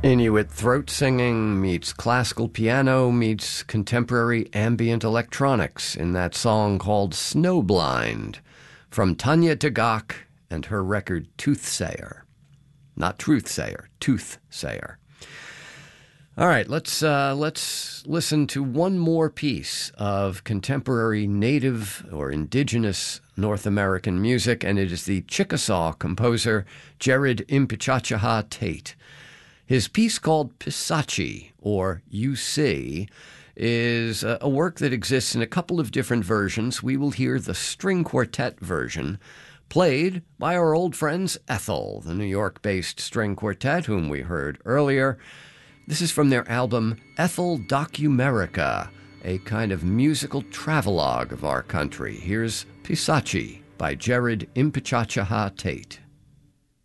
Inuit throat singing meets classical piano meets contemporary ambient electronics in that song called Snowblind from Tanya Tagaq and her record Toothsayer. Not Truthsayer, Toothsayer. All right, let's listen to one more piece of contemporary native or indigenous North American music, and it is the Chickasaw composer Jared Impichachaha Tate. His piece called Pisachi, or You See, is a work that exists in a couple of different versions. We will hear the string quartet version, played by our old friends Ethel, the New York-based string quartet whom we heard earlier. This is from their album Ethel Documerica, a kind of musical travelogue of our country. Here's Pisachi by Jared Impichachaha Tate.